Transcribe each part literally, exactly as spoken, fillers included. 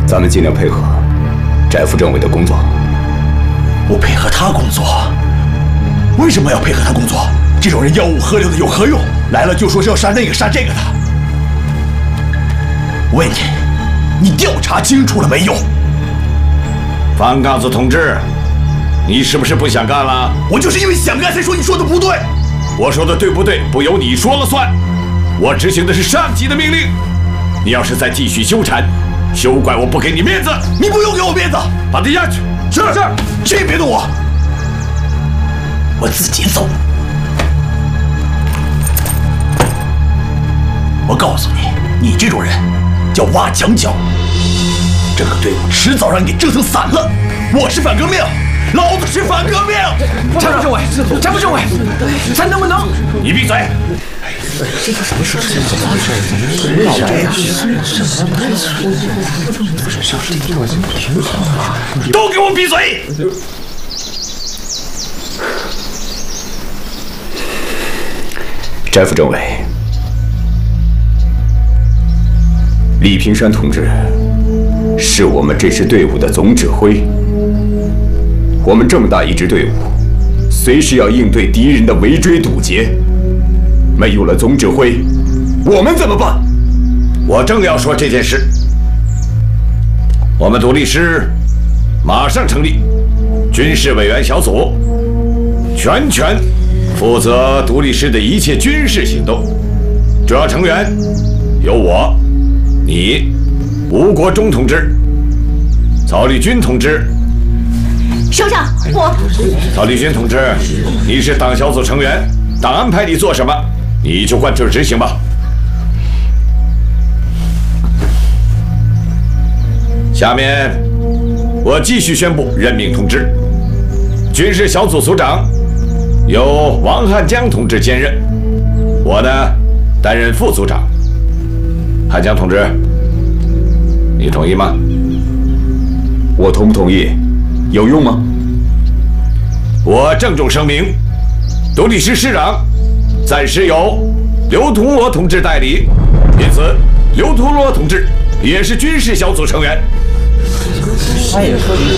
咱们尽量配合翟副政委的工作。 不配合他工作，为什么要配合他工作？这种人吆五喝六的有何用？来了就说是要杀那个杀这个的。问你，你调查清楚了没有？ 方刚子同志，你是不是不想干了？ 我就是因为想干才说你说的不对。 我说的对不对，不由你说了算。我执行的是上级的命令。你要是再继续纠缠，休怪我不给你面子。 你不用给我面子， 把他押去。 是是，谁也别动我，我自己走。我告诉你，你这种人叫挖墙脚。这个队伍迟早让你给折腾散了。我是反革命，老子是反革命。 翟副政委，翟副政委，咱能不能？ 你闭嘴！ 这都什么事？怎么回事？老这样， 都给我闭嘴！ 翟副政委，李平山同志是我们这支队伍的总指挥。我们这么大一支队伍，随时要应对敌人的围追堵截。没有了总指挥，我们怎么办？ 我正要说这件事。我们独立师马上成立军事委员小组，全权负责独立师的一切军事行动。主要成员有我、你、吴国忠同志、曹立军同志。 首长，我曹立军同志，你是党小组成员，党安排你做什么，你就贯彻执行吧。下面，我继续宣布任命通知：军事小组组长由王汉江同志兼任，我呢担任副组长。汉江同志，你同意吗？ 我同不同意？有用吗？ 我郑重声明，独立师师长暂时由刘图罗同志代理，因此刘图罗同志也是军事小组成员。 他也说理。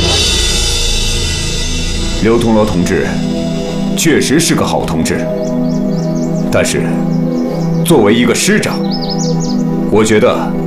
刘同罗同志确实是个好同志，但是作为一个师长，我觉得